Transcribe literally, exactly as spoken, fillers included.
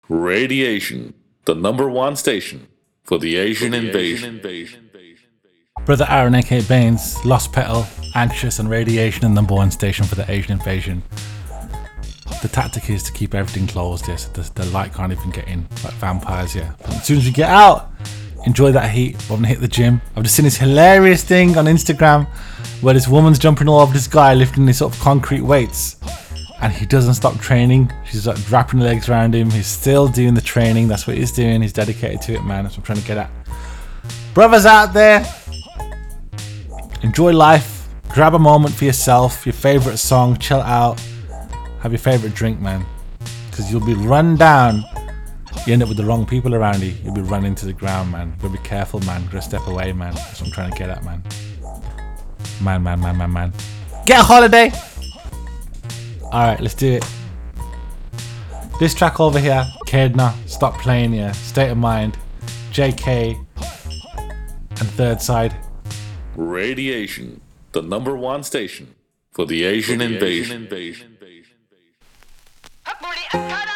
Radiation, the number one station for the Asian, for the invasion. Asian invasion. Brother Aaron, aka Baines, Lost Petal, Anxious, and Radiation, and number one station for the Asian invasion. The tactic is to keep everything closed, yes. The, the light can't even get in, like vampires, yeah. But as soon as we get out, enjoy that heat. I'm gonna hit the gym. I've just seen this hilarious thing on Instagram where this woman's jumping all over this guy lifting these sort of concrete weights, and he doesn't stop training. She's like wrapping the legs around him. He's still doing the training. That's what he's doing. He's dedicated to it, man. That's what I'm trying to get at. Brothers out there, enjoy life. Grab a moment for yourself, your favorite song, chill out, have your favorite drink, man, because you'll be run down. You end up with the wrong people around you. You'll be run into the ground, man. Gotta be careful, man. Gotta step away, man. That's what I'm trying to get at, man. Man, man, man, man, man. Get a holiday. Alright, let's do it. This track over here, Kedna, Stop Playing Ya, State of Mind, J K, and Third Side. Radiation, the number one station for the Asian, for the invasion. Asian invasion.